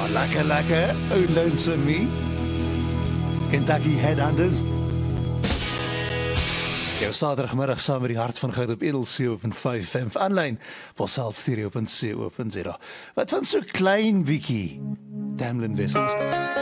lekker, lekker. Oh, lonesome me. Kentucky Headhunters. Jou Saterdagmiddag saam met die hart van goud op Edel 7.5 aanlyn, posaalstereo.co.za. Wat van so klein bietjie Tamlin Wessels.